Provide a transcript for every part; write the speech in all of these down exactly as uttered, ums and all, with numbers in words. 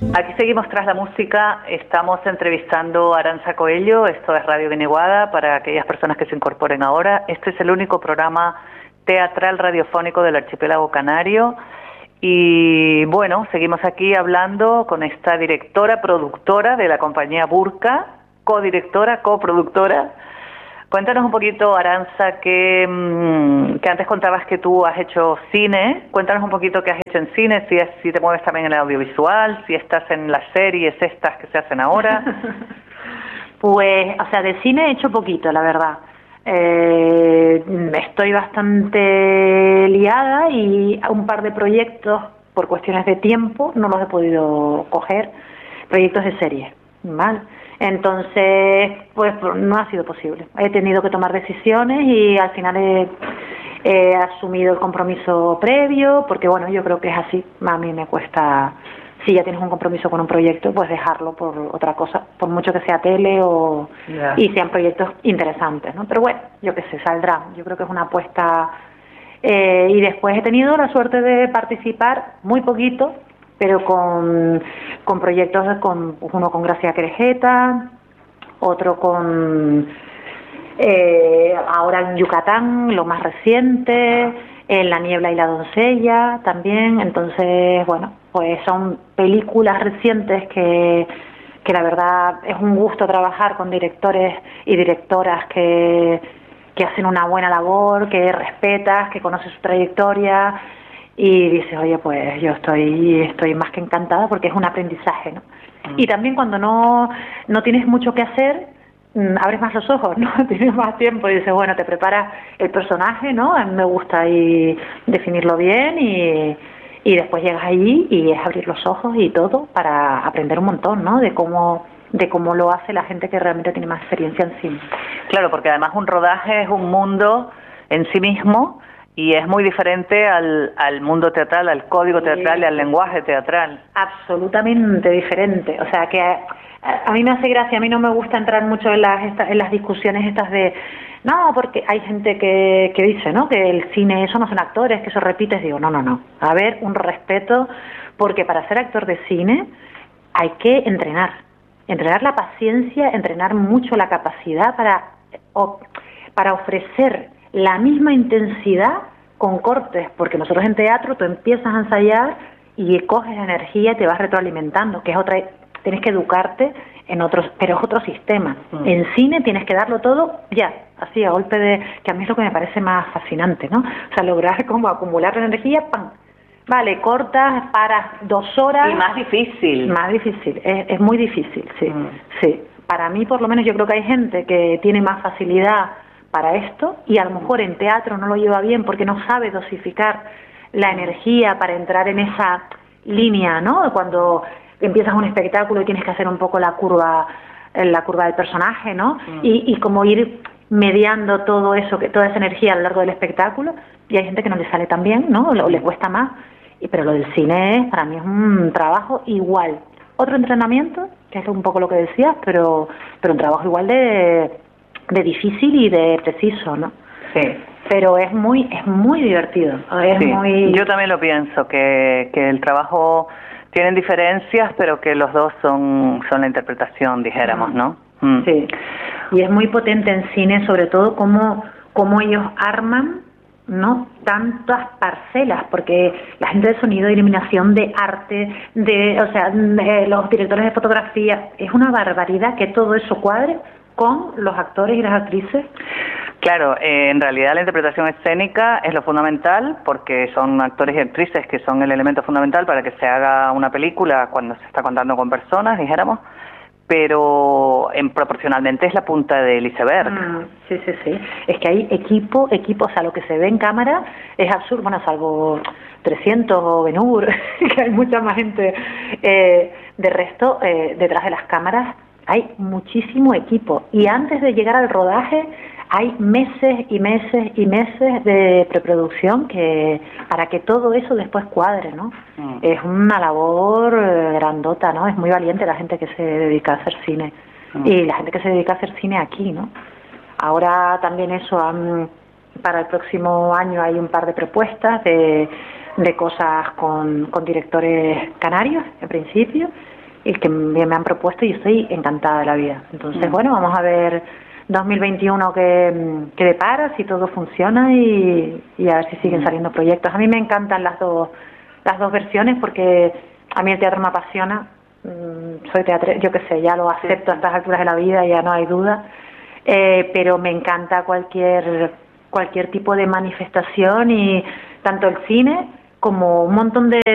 Aquí seguimos tras la música, estamos entrevistando a Arantxa Coello, esto es Radio Guineguada, para aquellas personas que se incorporen ahora. Este es el único programa teatral radiofónico del archipiélago canario y bueno, seguimos aquí hablando con esta directora, productora de la compañía Burka, codirectora, coproductora. Cuéntanos un poquito, Arantxa, que, que antes contabas que tú has hecho cine. Cuéntanos un poquito qué has hecho en cine, si, es, si te mueves también en el audiovisual, si estás en las series estas que se hacen ahora. Pues, o sea, de cine he hecho poquito, la verdad. Eh, estoy bastante liada y un par de proyectos, por cuestiones de tiempo, no los he podido coger. Proyectos de serie, ¿vale? Entonces, pues no ha sido posible. He tenido que tomar decisiones y al final he, he asumido el compromiso previo, porque bueno, yo creo que es así. A mí me cuesta, si ya tienes un compromiso con un proyecto, pues dejarlo por otra cosa, por mucho que sea tele o yeah. y sean proyectos interesantes, ¿no? Pero bueno, yo qué sé, saldrá. Yo creo que es una apuesta. Eh, y después he tenido la suerte de participar muy poquito, pero con, con proyectos, con uno con Gracia Querejeta, otro con eh, ahora en Yucatán, lo más reciente, en La niebla y la doncella también. Entonces, bueno, pues son películas recientes que, que la verdad es un gusto trabajar con directores y directoras que, que hacen una buena labor, que respetas, que conoces su trayectoria. Y dices, oye, pues yo estoy estoy más que encantada porque es un aprendizaje, ¿no? Mm. Y también cuando no no tienes mucho que hacer, abres más los ojos, ¿no? Tienes más tiempo y dices, bueno, te preparas el personaje, ¿no? A mí me gusta ahí definirlo bien y, y después llegas allí y es abrir los ojos y todo para aprender un montón, ¿no? De cómo de cómo lo hace la gente que realmente tiene más experiencia en cine. Claro, porque además un rodaje es un mundo en sí mismo. Y es muy diferente al, al mundo teatral, al código teatral y al lenguaje teatral. Absolutamente diferente. O sea, que a, a mí me hace gracia, a mí no me gusta entrar mucho en las, esta, en las discusiones estas de... No, porque hay gente que, que dice, ¿no?, que el cine, eso no son actores, que eso repites. Digo, no, no, no. A ver, un respeto, porque para ser actor de cine hay que entrenar. Entrenar la paciencia, entrenar mucho la capacidad para, o, para ofrecer la misma intensidad con cortes, porque nosotros en teatro tú empiezas a ensayar y coges energía y te vas retroalimentando, que es otra, tienes que educarte en otros, pero es otro sistema. Mm. En cine tienes que darlo todo ya, así a golpe de, que a mí es lo que me parece más fascinante, ¿no? O sea, lograr como acumular la energía, ¡pam! Vale, cortas, paras dos horas. Y más difícil. Más difícil, es, es muy difícil, sí, mm. sí. Para mí, por lo menos, yo creo que hay gente que tiene más facilidad para esto y a lo mejor en teatro no lo lleva bien porque no sabe dosificar la energía para entrar en esa línea, ¿no? Cuando empiezas un espectáculo y tienes que hacer un poco la curva, la curva del personaje, ¿no? Mm. Y, y como ir mediando todo eso, que toda esa energía a lo largo del espectáculo, y hay gente que no le sale tan bien, ¿no? O le cuesta más. Y, pero lo del cine es, para mí es un trabajo igual. Otro entrenamiento, que es un poco lo que decías, pero, pero un trabajo igual de de difícil y de preciso, ¿no? Sí. Pero es muy es muy divertido. Es sí. muy... Yo también lo pienso, que, que el trabajo tienen diferencias, pero que los dos son, son la interpretación, dijéramos, ¿no? Mm. Sí. Y es muy potente en cine, sobre todo, cómo, cómo ellos arman, ¿no?, tantas parcelas, porque la gente de sonido, de iluminación, de arte, de, o sea, de los directores de fotografía, es una barbaridad que todo eso cuadre con los actores y las actrices. Claro, eh, en realidad la interpretación escénica es lo fundamental porque son actores y actrices que son el elemento fundamental para que se haga una película cuando se está contando con personas, dijéramos, pero en, proporcionalmente es la punta del iceberg. Mm, sí, sí, sí. Es que hay equipo, equipo, o sea, lo que se ve en cámara es absurdo, bueno, salvo trescientos o Ben-Hur, que hay mucha más gente. Eh, de resto, eh, detrás de las cámaras hay muchísimo equipo y antes de llegar al rodaje hay meses y meses y meses de preproducción que para que todo eso después cuadre, ¿no? Mm. Es una labor grandota, ¿no? Es muy valiente la gente que se dedica a hacer cine mm. y la gente que se dedica a hacer cine aquí, ¿no? Ahora también eso, um, para el próximo año hay un par de propuestas de, de cosas con, con directores canarios, en principio. y que me, me han propuesto, y estoy encantada de la vida. Entonces, mm. bueno, vamos a ver dos mil veintiuno que, que depara, si todo funciona, y, y a ver si siguen saliendo proyectos. A mí me encantan las dos, las dos versiones, porque a mí el teatro me apasiona. Soy teatro, yo qué sé, ya lo acepto a estas alturas de la vida, ya no hay duda, eh, pero me encanta cualquier cualquier tipo de manifestación, y tanto el cine como un montón de,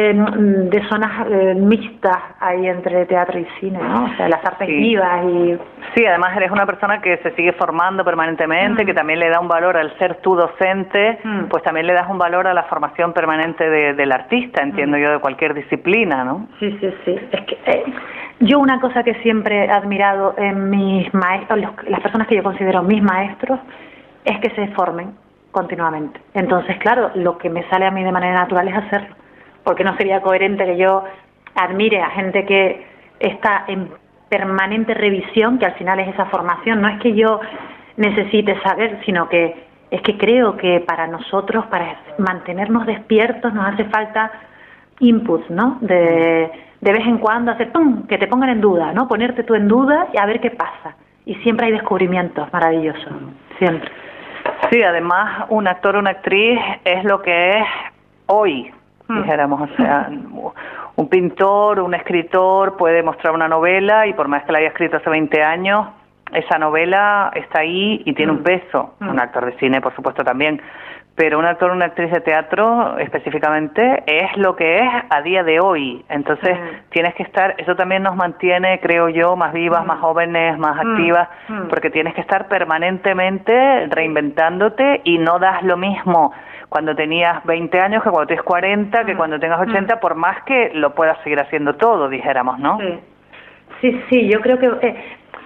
de zonas eh, mixtas ahí entre teatro y cine, ¿no? O sea, las artes sí. vivas y... Sí, además eres una persona que se sigue formando permanentemente, mm. que también le da un valor al ser tú docente, mm. pues también le das un valor a la formación permanente de, del artista, entiendo mm. yo, de cualquier disciplina, ¿no? Sí, sí, sí. Es que eh, yo una cosa que siempre he admirado en mis maestros, las personas que yo considero mis maestros, es que se formen continuamente. Entonces, claro, lo que me sale a mí de manera natural es hacerlo, porque no sería coherente que yo admire a gente que está en permanente revisión, que al final es esa formación. No es que yo necesite saber, sino que es que creo que para nosotros, para mantenernos despiertos, nos hace falta inputs, ¿no? De, de vez en cuando hacer ¡pum!, que te pongan en duda, ¿no? Ponerte tú en duda y a ver qué pasa. Y siempre hay descubrimientos maravillosos, siempre. Sí, además un actor o una actriz es lo que es hoy, mm. dijéramos, o sea, un pintor, un escritor puede mostrar una novela y por más que la haya escrito hace veinte años, esa novela está ahí y tiene mm. un peso. Mm. Un actor de cine, por supuesto, también, pero un actor o una actriz de teatro específicamente es lo que es a día de hoy. Entonces mm. tienes que estar, eso también nos mantiene, creo yo, más vivas, mm. más jóvenes, más mm. activas, mm. porque tienes que estar permanentemente reinventándote y no das lo mismo cuando tenías veinte años que cuando tienes cuarenta, que mm. cuando tengas ochenta, mm. por más que lo puedas seguir haciendo todo, dijéramos, ¿no? Sí, sí, sí, yo creo que... Eh,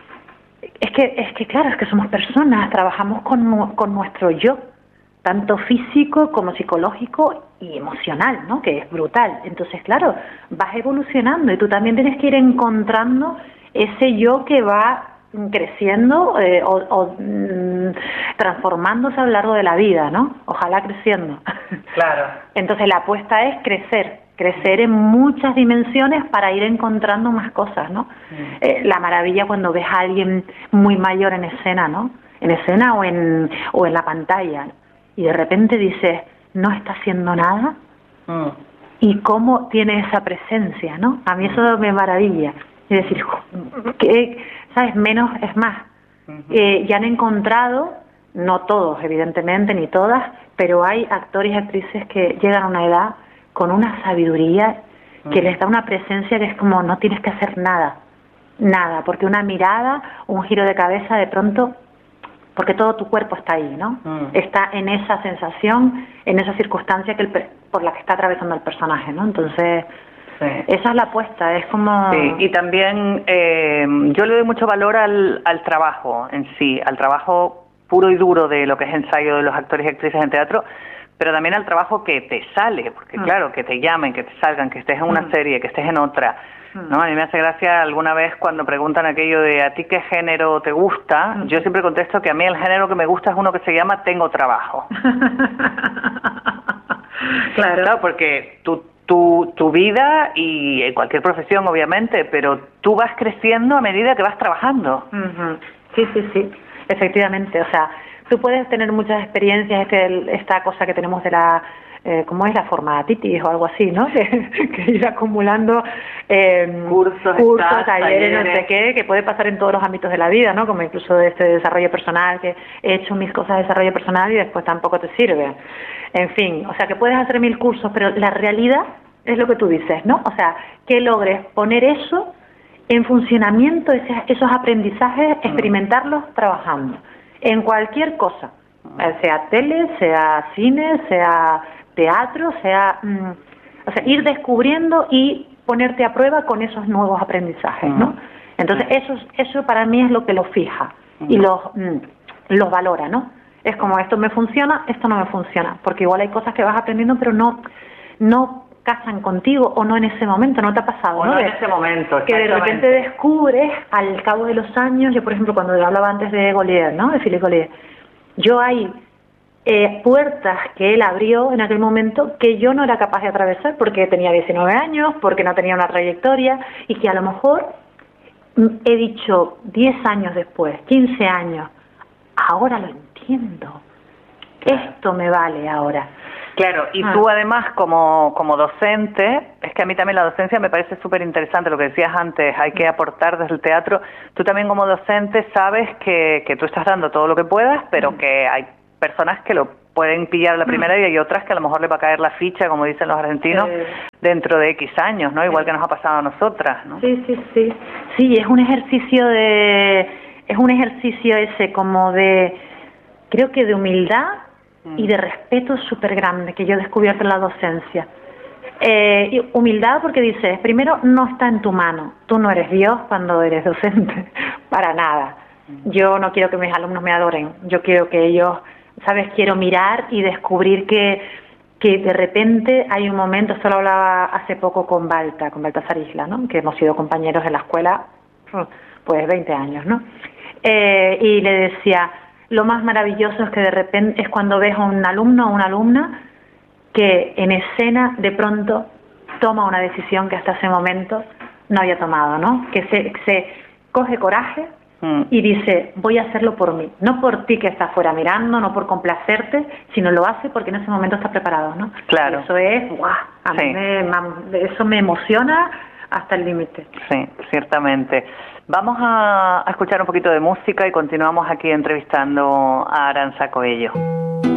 es que, es que claro, es que somos personas, trabajamos con, con nuestro yo, tanto físico como psicológico y emocional, ¿no? Que es brutal. Entonces, claro, vas evolucionando y tú también tienes que ir encontrando ese yo que va creciendo eh, o, o mm, transformándose a lo largo de la vida, ¿no? Ojalá creciendo. Claro. Entonces, la apuesta es crecer, crecer en muchas dimensiones para ir encontrando más cosas, ¿no? Mm. Eh, la maravilla cuando ves a alguien muy mayor en escena, ¿no? En escena o en, o en la pantalla, y de repente dices, no está haciendo nada, mm. y cómo tiene esa presencia, ¿no? A mí eso me maravilla. Es decir, que, ¿sabes? Menos es más. Uh-huh. Eh, ya han encontrado, no todos, evidentemente, ni todas, pero hay actores y actrices que llegan a una edad con una sabiduría uh-huh. que les da una presencia que es como, no tienes que hacer nada, nada, porque una mirada, un giro de cabeza, de pronto... porque todo tu cuerpo está ahí, ¿no? Mm. Está en esa sensación, en esa circunstancia que el, por la que está atravesando el personaje, ¿no? Entonces, sí. esa es la apuesta, es como... Sí, y también eh, yo le doy mucho valor al, al trabajo en sí, al trabajo puro y duro de lo que es ensayo de los actores y actrices en teatro, pero también al trabajo que te sale, porque mm. claro, que te llamen, que te salgan, que estés en una mm. serie, que estés en otra... ¿no? A mí me hace gracia alguna vez cuando preguntan aquello de ¿a ti qué género te gusta? Mm. Yo siempre contesto que a mí el género que me gusta es uno que se llama Tengo Trabajo. Claro. Claro, porque tu, tu, tu vida, y en cualquier profesión obviamente, pero tú vas creciendo a medida que vas trabajando. Uh-huh. Sí, sí, sí, efectivamente. O sea, tú puedes tener muchas experiencias, este, esta cosa que tenemos de la... Eh, ¿cómo es la formatitis o algo así, no? Que, que ir acumulando eh, cursos, cursos estás, talleres, talleres, no sé qué, que puede pasar en todos los ámbitos de la vida, ¿no? Como incluso de este desarrollo personal, que he hecho mis cosas de desarrollo personal y después tampoco te sirve. En fin, o sea, que puedes hacer mil cursos, pero la realidad es lo que tú dices, ¿no? O sea, que logres poner eso en funcionamiento, ese, esos aprendizajes, experimentarlos trabajando, en cualquier cosa, sea tele, sea cine, sea... teatro, o sea, mm, o sea, ir descubriendo y ponerte a prueba con esos nuevos aprendizajes, ¿no? Entonces, eso, eso para mí es lo que los fija y los, mm, los valora, ¿no? Es como, esto me funciona, esto no me funciona, porque igual hay cosas que vas aprendiendo, pero no, no casan contigo, o no en ese momento, no te ha pasado, o ¿no? no en ese momento, que de repente descubres, al cabo de los años, yo por ejemplo, cuando hablaba antes de Gaulier, ¿no? De Philippe Gaulier, yo hay eh, puertas que él abrió en aquel momento que yo no era capaz de atravesar porque tenía diecinueve años, porque no tenía una trayectoria, y que a lo mejor he dicho diez años después, quince años, ahora lo entiendo. Claro. Esto me vale ahora. Claro, y ah. tú además como, como docente, es que a mí también la docencia me parece súper interesante, lo que decías antes, hay que aportar desde el teatro. Tú también como docente sabes que, que tú estás dando todo lo que puedas, pero mm. que hay personas que lo pueden pillar a la primera mm. y hay otras que a lo mejor le va a caer la ficha, como dicen los argentinos, eh. dentro de X años, ¿no? Igual que nos ha pasado a nosotras, ¿no? Sí, sí, sí. Sí, es un ejercicio de... es un ejercicio ese como de... creo que de humildad y de respeto súper grande que yo he descubierto en la docencia. Eh, y humildad porque dices, primero, no está en tu mano. Tú no eres Dios cuando eres docente, para nada. Yo no quiero que mis alumnos me adoren. Yo quiero que ellos, ¿sabes? Quiero mirar y descubrir que, que de repente hay un momento, esto lo hablaba hace poco con Balta, con Baltasar Isla, ¿no? Que hemos sido compañeros en la escuela, pues veinte años, ¿no? Eh, y le decía... lo más maravilloso es que de repente es cuando ves a un alumno o una alumna que en escena de pronto toma una decisión que hasta ese momento no había tomado, ¿no? Que se, se coge coraje mm. y dice, voy a hacerlo por mí. No por ti que estás fuera mirando, no por complacerte, sino lo hace porque en ese momento está preparado, ¿no? Claro. Y eso es, ¡guau! A sí. mí me, eso me emociona hasta el límite. Sí, ciertamente. Vamos a, a escuchar un poquito de música y continuamos aquí entrevistando a Arantxa Coello.